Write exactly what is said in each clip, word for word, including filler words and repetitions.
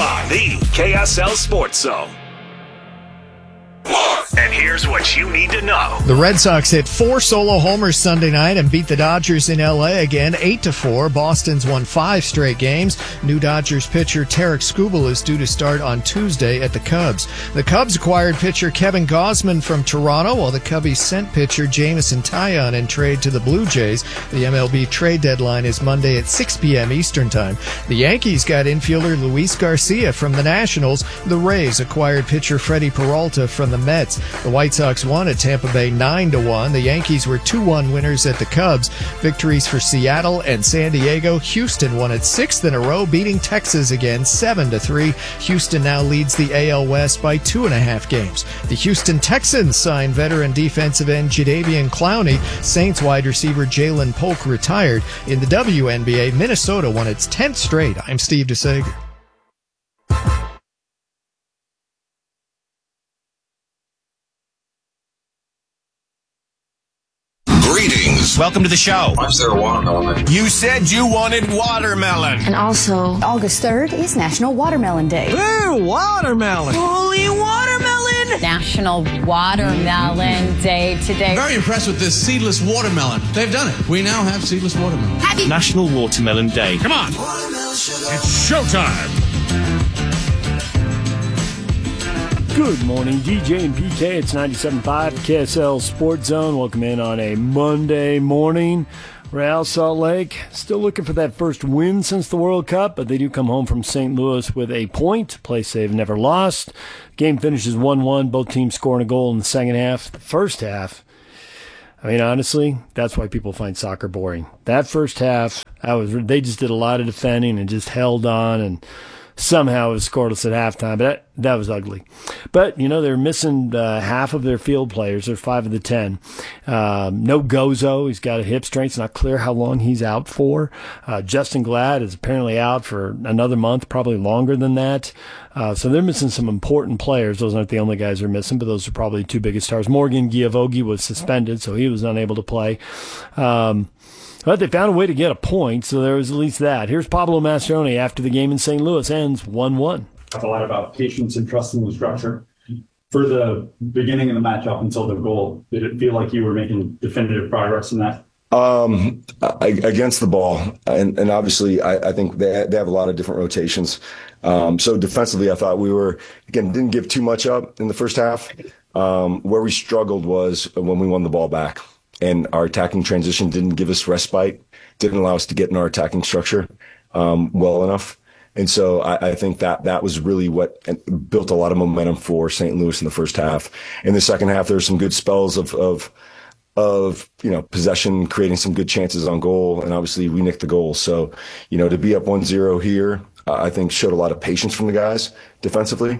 five, the K S L Sports Zone. And here's what you need to know. The Red Sox hit four solo homers Sunday night and beat the Dodgers in L A again, eight to four. Boston's won five straight games. New Dodgers pitcher Tarek Skubal is due to start on Tuesday at the Cubs. The Cubs acquired pitcher Kevin Gausman from Toronto, while the Cubbies sent pitcher Jameson Taillon in trade to the Blue Jays. The M L B trade deadline is Monday at six p.m. Eastern Time. The Yankees got infielder Luis Garcia from the Nationals. The Rays acquired pitcher Freddie Peralta from the Mets. The White Sox won at Tampa Bay nine to one. The Yankees were two one winners at the Cubs. Victories for Seattle and San Diego. Houston won its sixth in a row, beating Texas again seven to three. Houston now leads the A L West by two and a half games. The Houston Texans signed veteran defensive end Jadeveon Clowney. Saints wide receiver Jalen Polk retired. In the W N B A, Minnesota won its tenth straight. I'm Steve DeSager. Greetings. Welcome to the show. Why is there a watermelon? You said you wanted watermelon. And also, August third is National Watermelon Day. Ooh, watermelon. Holy watermelon! National Watermelon Day today. Very impressed with this seedless watermelon. They've done it. We now have seedless watermelon. Happy National Watermelon Day. Come on. It's showtime. Good morning, D J and P K. It's ninety-seven point five K S L Sports Zone. Welcome in on a Monday morning. Real Salt Lake still looking for that first win since the World Cup, but they do come home from Saint Louis with a point, a place they've never lost. Game finishes one one, both teams scoring a goal in the second half. The first half, I mean, honestly, that's why people find soccer boring. That first half, I was they just did a lot of defending and just held on, and somehow it was scoreless at halftime, but that, that was ugly. But, you know, they're missing uh, half of their field players. They're five of the ten. Um, no Gozo. He's got a hip strain. It's not clear how long he's out for. Uh, Justin Glad is apparently out for another month, probably longer than that. Uh, so they're missing some important players. Those aren't the only guys they're missing, but those are probably the two biggest stars. Morgan Giavogi was suspended, so he was unable to play. Um But they found a way to get a point, so there was at least that. Here's Pablo Mastroeni after the game in Saint Louis ends one one. Talk a lot about patience and trusting the structure. For the beginning of the match up until the goal, did it feel like you were making definitive progress in that? Um, I, against the ball, and, and obviously I, I think they, they have a lot of different rotations. Um, so defensively, I thought we were, again, didn't give too much up in the first half. Um, where we struggled was when we won the ball back. And our attacking transition didn't give us respite, didn't allow us to get in our attacking structure um, well enough. And so I, I think that that was really what built a lot of momentum for Saint Louis in the first half. In the second half, there were some good spells of, of, of, you know, possession, creating some good chances on goal. And obviously we nicked the goal. So, you know, to be up one zero here, I think showed a lot of patience from the guys defensively,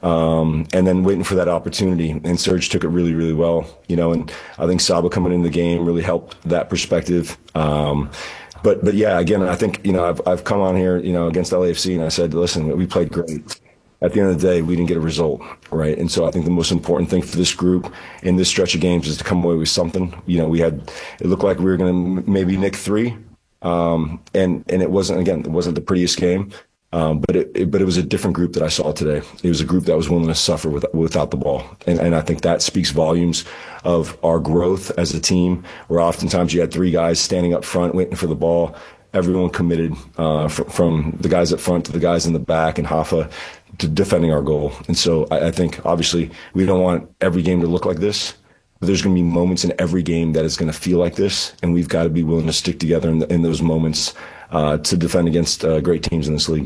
um, and then waiting for that opportunity. And Serge took it really, really well, you know. And I think Saba coming in the game really helped that perspective. Um, but, but yeah, again, I think you know I've I've come on here, you know, against L A F C, and I said, listen, we played great. At the end of the day, we didn't get a result, right? And so I think the most important thing for this group in this stretch of games is to come away with something. You know, we had it looked like we were going to maybe nick three, um, and and it wasn't again, it wasn't the prettiest game. Um, but it, it, but it was a different group that I saw today. It was a group that was willing to suffer with, without the ball. And, and I think that speaks volumes of our growth as a team, where oftentimes you had three guys standing up front waiting for the ball. Everyone committed, uh, fr- from the guys up front to the guys in the back and Hoffa to defending our goal. And so I, I think obviously we don't want every game to look like this. But there's going to be moments in every game that is going to feel like this. And we've got to be willing to stick together in, the, in those moments uh, to defend against uh, great teams in this league.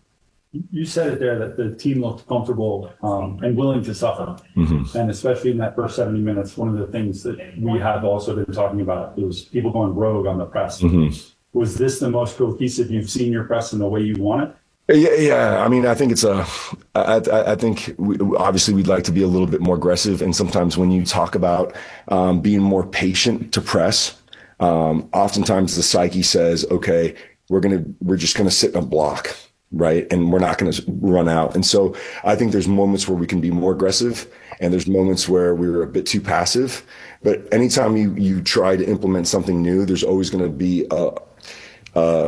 You said it there that the team looked comfortable um, and willing to suffer. Mm-hmm. And especially in that first seventy minutes, one of the things that we have also been talking about was people going rogue on the press. Mm-hmm. Was this the most cohesive you've seen your press in the way you want it? Yeah, yeah. I mean, I think it's a. I, I think we, obviously we'd like to be a little bit more aggressive, and sometimes when you talk about um, being more patient to press, um, oftentimes the psyche says, "Okay, we're gonna, we're just gonna sit in a block." Right. And we're not going to run out. And so I think there's moments where we can be more aggressive, and there's moments where we're a bit too passive. But anytime you, you try to implement something new, there's always going to be a, a,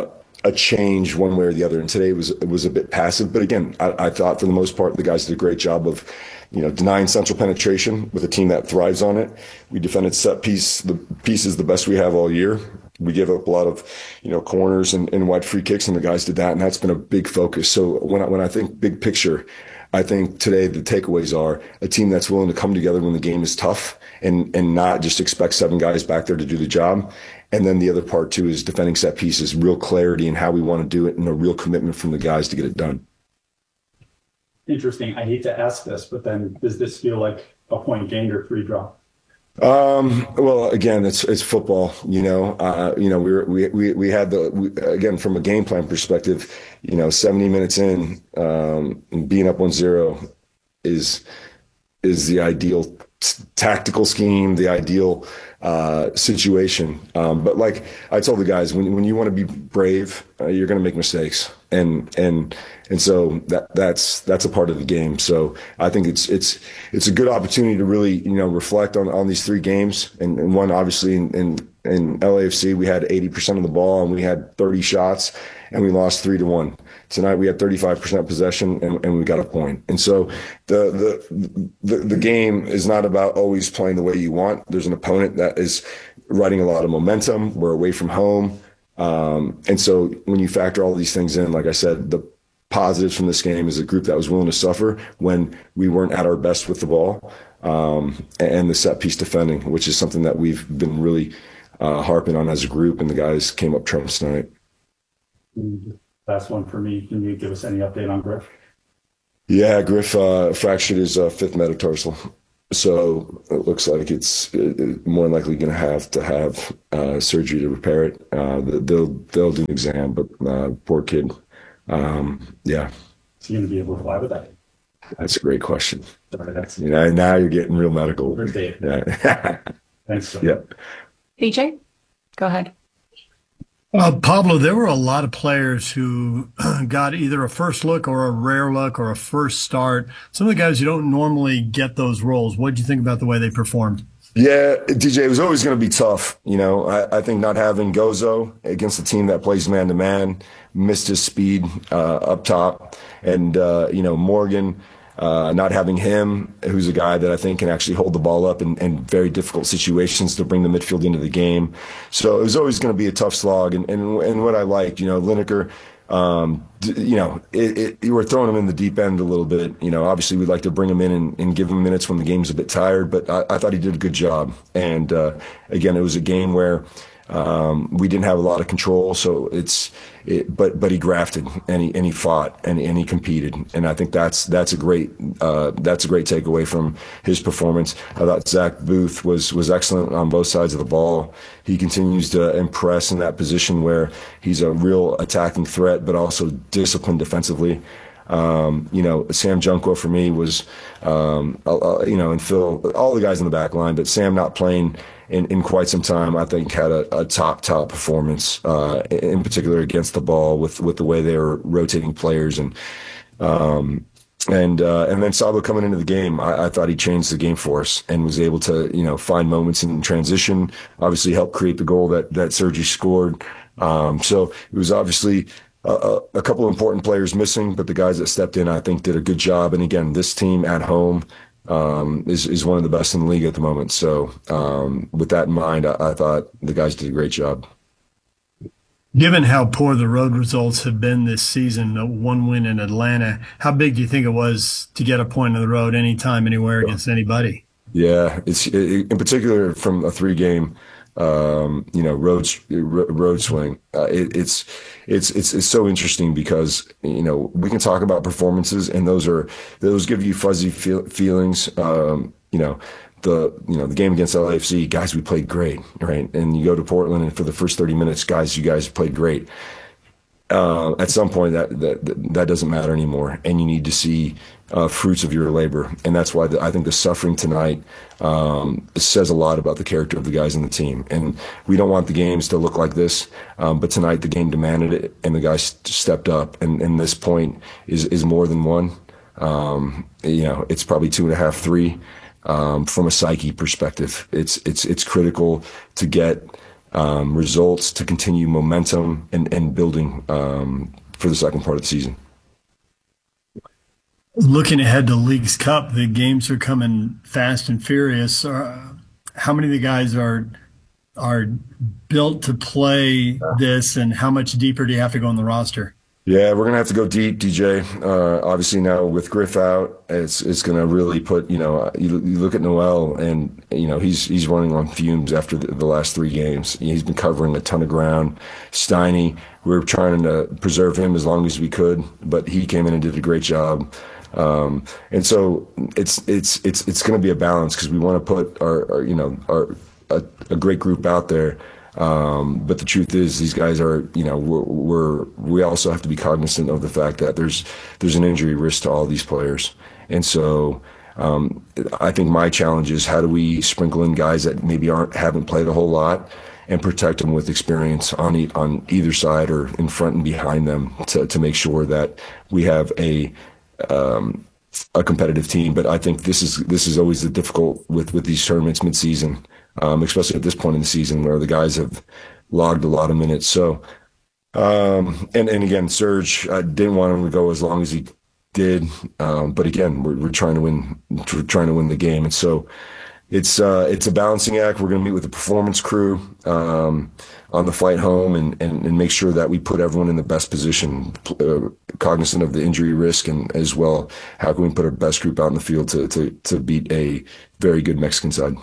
a change one way or the other. And today it was it was a bit passive. But again, I, I thought for the most part the guys did a great job of, you know, denying central penetration with a team that thrives on it. We defended set piece the pieces the best we have all year. We gave up a lot of, you know, corners and, and wide free kicks, and the guys did that, and that's been a big focus. So when I, when I think big picture, I think today the takeaways are a team that's willing to come together when the game is tough and and not just expect seven guys back there to do the job. And then the other part too is defending set pieces, real clarity in how we want to do it, and a real commitment from the guys to get it done. Interesting. I hate to ask this, but then does this feel like a point gained or free draw? Um, well, again, it's, it's football, you know, uh, you know, we were, we, we, we had the, we, again, from a game plan perspective, you know, seventy minutes in, um, being up one zero is, is the ideal t- tactical scheme, the ideal, uh, situation. Um, but like I told the guys, when, when you want to be brave, uh, you're going to make mistakes. And, and, and so that, that's, that's a part of the game. So I think it's, it's, it's a good opportunity to really, you know, reflect on, on these three games. And, and one, obviously in, in, in L A F C, we had eighty percent of the ball and we had thirty shots and we lost three to one. Tonight we had thirty-five percent possession and, and we got a point. And so the, the, the, the game is not about always playing the way you want. There's an opponent that is riding a lot of momentum. We're away from home. Um, and so when you factor all these things in, like I said, the positives from this game is a group that was willing to suffer when we weren't at our best with the ball, um, and the set piece defending, which is something that we've been really uh, harping on as a group, and the guys came up trumps tonight. Last one for me. Can you give us any update on Griff? Yeah, Griff uh, fractured his uh, fifth metatarsal. So it looks like it's more than likely going to have to have uh, surgery to repair it. Uh, they'll they'll do an exam, but uh, poor kid. Um, yeah. Is he going to be able to fly with that? That's a great question. Sorry, that's you know, now you're getting real medical. Yeah. Thanks. So yeah. P J, go ahead. Uh, Pablo, there were a lot of players who got either a first look or a rare look or a first start. Some of the guys who don't normally get those roles. What did you think about the way they performed? Yeah, D J, it was always going to be tough. You know, I, I think not having Gozo against a team that plays man-to-man, missed his speed uh, up top. And, uh, you know, Morgan, uh, not having him, who's a guy that I think can actually hold the ball up in, in very difficult situations to bring the midfield into the game. So it was always going to be a tough slog. And, and, and what I liked, you know, Lineker, um, you know, it, it, you were throwing him in the deep end a little bit. You know, obviously we'd like to bring him in and, and give him minutes when the game's a bit tired, but I, I thought he did a good job. And, uh, again, it was a game where, um, we didn't have a lot of control. So it's, it, but, but he grafted and he, and he fought and, and he competed. And I think that's, that's a great, uh, that's a great takeaway from his performance. I thought Zach Booth was, was excellent on both sides of the ball. He continues to impress in that position where he's a real attacking threat, but also disciplined defensively. Um, you know, Sam Junko for me was, um, uh, you know, and Phil, all the guys in the back line, but Sam not playing in, in quite some time, I think had a, a top, top performance, uh, in particular against the ball with, with the way they were rotating players. And, um, and, uh, and then Sabo coming into the game, I, I thought he changed the game for us and was able to, you know, find moments in transition, obviously help create the goal that, that Sergi scored. Um, so it was obviously, Uh, a couple of important players missing, but the guys that stepped in, I think, did a good job. And again, this team at home um, is is one of the best in the league at the moment. So um, with that in mind, I, I thought the guys did a great job. Given how poor the road results have been this season, a one win in Atlanta, how big do you think it was to get a point on the road anytime, anywhere against anybody? Yeah, it's it, in particular from a three-game Um, you know, road road swing. Uh, it, it's it's it's it's so interesting because you know we can talk about performances, and those are those give you fuzzy feel, feelings. Um, you know, the you know the game against L A F C, guys, we played great, right? And you go to Portland, and for the first thirty minutes, guys, you guys played great. Uh, at some point, that, that that doesn't matter anymore, and you need to see uh, fruits of your labor, and that's why the, I think the suffering tonight um, says a lot about the character of the guys in the team. And we don't want the games to look like this, um, but tonight the game demanded it, and the guys stepped up. And, and this point is is more than one. Um, you know, it's probably two and a half, three. Um, from a psyche perspective, it's it's it's critical to get. um, results, to continue momentum and, and building um, for the second part of the season. Looking ahead to Leagues Cup, the games are coming fast and furious. Uh, how many of the guys are are built to play this, and how much deeper do you have to go on the roster? Yeah, we're gonna have to go deep, D J. Uh, obviously now with Griff out, it's it's gonna really put, you know, you, you look at Noel, and you know he's he's running on fumes after the, the last three games. He's been covering a ton of ground. Steiny, we were trying to preserve him as long as we could, but he came in and did a great job. Um, and so it's it's it's it's going to be a balance, because we want to put our, our you know our a, a great group out there. Um, but the truth is, these guys are, you know, we're, we're we also have to be cognizant of the fact that there's there's an injury risk to all these players. And so um, I think my challenge is, how do we sprinkle in guys that maybe aren't haven't played a whole lot, and protect them with experience on e- on either side or in front and behind them, to to make sure that we have a um, a competitive team. But I think this is this is always the difficult with with these tournaments midseason, um, especially at this point in the season where the guys have logged a lot of minutes. So, um, and and again, Serge, I didn't want him to go as long as he did, um, but again, we're, we're trying to win, we're trying to win the game, and so it's uh, it's a balancing act. We're going to meet with the performance crew um, on the flight home, and, and, and make sure that we put everyone in the best position, uh, cognizant of the injury risk, and as well, how can we put our best group out in the field to to, to beat a very good Mexican side.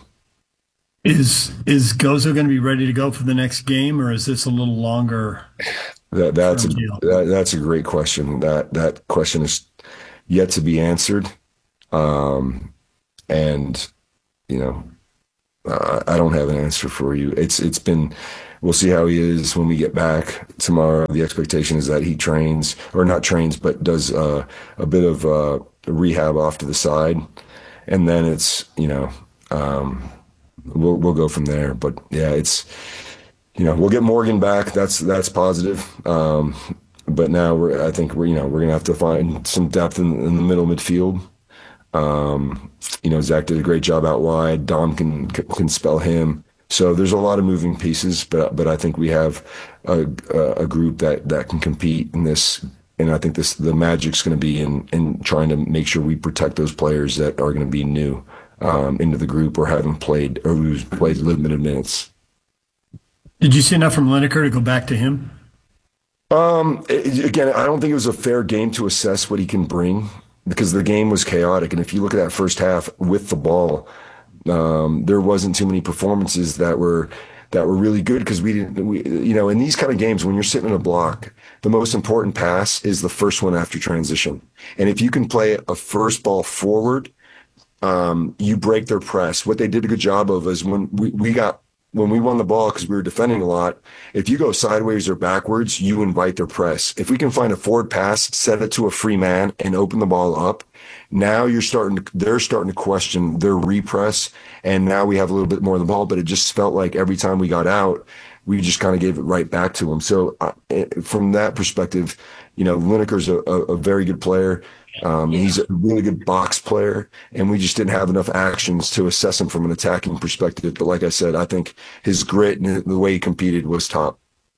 Is is Gozo going to be ready to go for the next game, or is this a little longer? That that's a, that, that's a great question. That that question is yet to be answered, um, and you know, uh, I don't have an answer for you. It's it's been. We'll see how he is when we get back tomorrow. The expectation is that he trains, or not trains, but does uh, a bit of uh, rehab off to the side, and then it's you know um, we'll we'll go from there. But yeah, it's you know we'll get Morgan back. That's that's positive. Um, but now we're I think we're you know we're gonna have to find some depth in, in the middle midfield. Um, you know Zach did a great job out wide. Dom can can spell him. So there's a lot of moving pieces, but but I think we have a, a group that, that can compete in this, and I think this the magic's going to be in, in trying to make sure we protect those players that are going to be new um, into the group, or haven't played, or who's played limited minutes. Did you see enough from Lineker to go back to him? Um, it, again, I don't think it was a fair game to assess what he can bring, because the game was chaotic, and if you look at that first half with the ball, Um, there wasn't too many performances that were that were really good, because we didn't. We, you know, in these kind of games, when you're sitting in a block, the most important pass is the first one after transition. And if you can play a first ball forward, um, you break their press. What they did a good job of is when we, we got when we won the ball, because we were defending a lot. If you go sideways or backwards, you invite their press. If we can find a forward pass, set it to a free man, and open the ball up. Now you're starting to, they're starting to question their repress, and now we have a little bit more of the ball, but it just felt like every time we got out, we just kind of gave it right back to them. So uh, from that perspective, you know, Lineker's a, a, a very good player. Um, he's a really good box player, and we just didn't have enough actions to assess him from an attacking perspective. But like I said, I think his grit and the way he competed was top.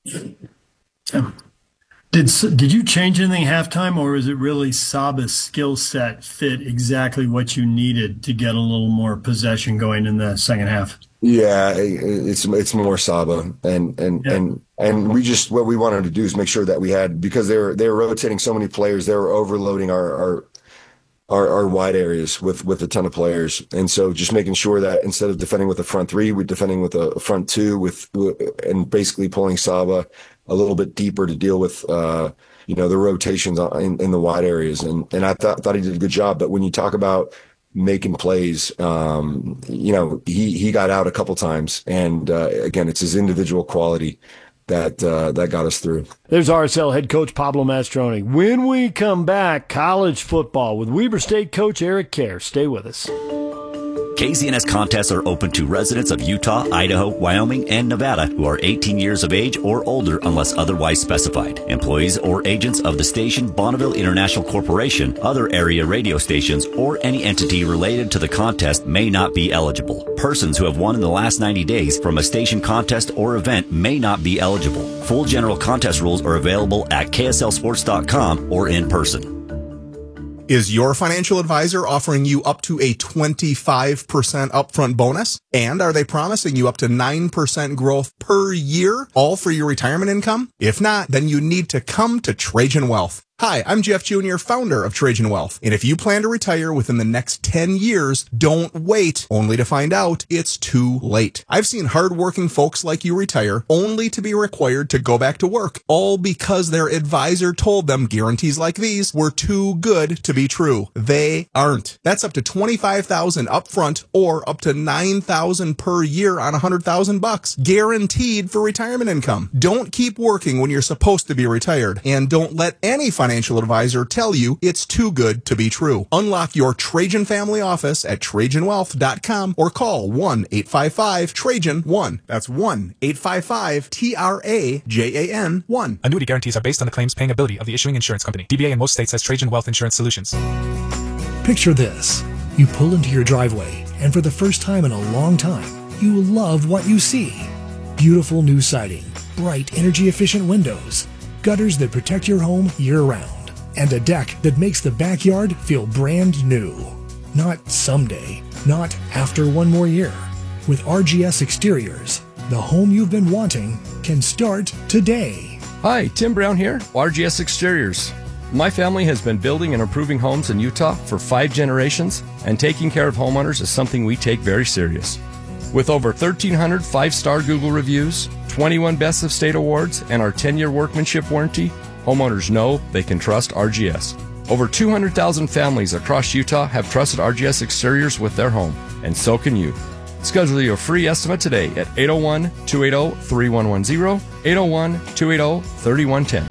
Yeah. Did did you change anything halftime, or is it really Saba's skill set fit exactly what you needed to get a little more possession going in the second half? Yeah, it's it's more Saba, and and yeah. and and we just what we wanted to do is make sure that we had, because they were they were rotating so many players, they were overloading our our our, our wide areas with with a ton of players, and so just making sure that instead of defending with a front three, we're defending with a front two, with and basically pulling Saba a little bit deeper to deal with, uh, you know, the rotations in, in the wide areas. And, and I thought, thought he did a good job. But when you talk about making plays, um, you know, he, he got out a couple times. And, uh, again, it's his individual quality that, uh, that got us through. There's R S L head coach Pablo Mastroni. When we come back, college football with Weber State coach Eric Kerr. Stay with us. K Z N S contests are open to residents of Utah, Idaho, Wyoming, and Nevada who are eighteen years of age or older unless otherwise specified. Employees or agents of the station Bonneville International Corporation, other area radio stations, or any entity related to the contest may not be eligible. Persons who have won in the last ninety days from a station contest or event may not be eligible. Full general contest rules are available at K S L sports dot com or in person. Is your financial advisor offering you up to a twenty-five percent upfront bonus? And are they promising you up to nine percent growth per year, all for your retirement income? If not, then you need to come to Trajan Wealth. Hi, I'm Jeff Junior, founder of Trajan Wealth. And if you plan to retire within the next ten years, don't wait only to find out it's too late. I've seen hardworking folks like you retire only to be required to go back to work, all because their advisor told them guarantees like these were too good to be true. They aren't. That's up to twenty-five thousand dollars upfront or up to nine thousand dollars per year on one hundred thousand bucks, guaranteed for retirement income. Don't keep working when you're supposed to be retired, and don't let any financial advisor tell you it's too good to be true. Unlock your Trajan family office at Trajan Wealth dot com or call one eight five five Trajan one. That's one eight five five T R A J A N one. Annuity guarantees are based on the claims paying ability of the issuing insurance company. D B A in most states has Trajan Wealth Insurance Solutions. Picture this. You pull into your driveway, and for the first time in a long time, you love what you see. Beautiful new siding, bright energy-efficient windows, gutters that protect your home year-round, and a deck that makes the backyard feel brand new. Not someday, not after one more year. With R G S Exteriors, the home you've been wanting can start today. Hi, Tim Brown here, R G S Exteriors. My family has been building and improving homes in Utah for five generations, and taking care of homeowners is something we take very serious. With over thirteen hundred five-star Google reviews, twenty-one Best of State awards, and our ten-year workmanship warranty, homeowners know they can trust R G S. Over two hundred thousand families across Utah have trusted R G S Exteriors with their home, and so can you. Schedule your free estimate today at eight oh one, two eight oh, three one one zero, eight oh one, two eight oh, three one one zero.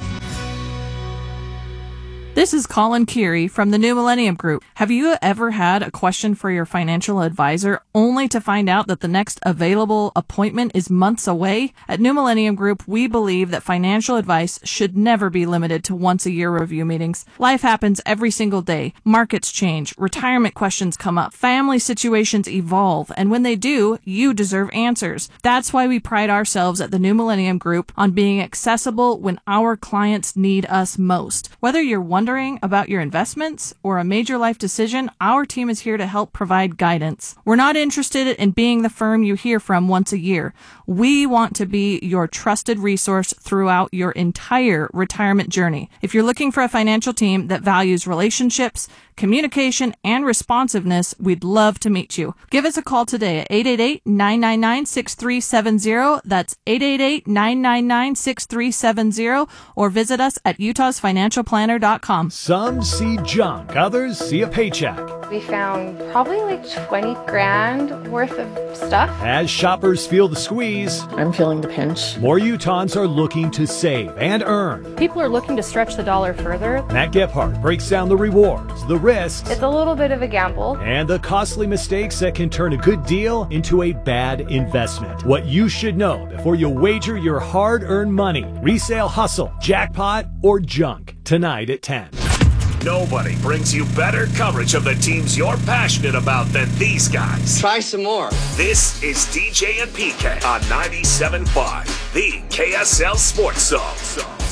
This is Colin Keary from the New Millennium Group. Have you ever had a question for your financial advisor only to find out that the next available appointment is months away? At New Millennium Group, we believe that financial advice should never be limited to once-a-year review meetings. Life happens every single day. Markets change, retirement questions come up, family situations evolve, and when they do, you deserve answers. That's why we pride ourselves at the New Millennium Group on being accessible when our clients need us most. Whether you're wondering about your investments or a major life decision, our team is here to help provide guidance. We're not interested in being the firm you hear from once a year. We want to be your trusted resource throughout your entire retirement journey. If you're looking for a financial team that values relationships, communication, and responsiveness, we'd love to meet you. Give us a call today at eight eight eight, nine nine nine, six three seven zero. That's eight eight eight, nine nine nine, six three seven zero, or visit us at utahs financial planner dot com. Some see junk, others see a paycheck. We found probably like twenty grand worth of stuff. As shoppers feel the squeeze, I'm feeling the pinch. More Utahns are looking to save and earn. People are looking to stretch the dollar further. Matt Gephardt breaks down the rewards, the risks. It's a little bit of a gamble. And the costly mistakes that can turn a good deal into a bad investment. What you should know before you wager your hard-earned money. Resale hustle, jackpot, or junk. Tonight at ten. Nobody brings you better coverage of the teams you're passionate about than these guys. Try some more. This is D J and P K on ninety-seven point five, the K S L Sports Zone.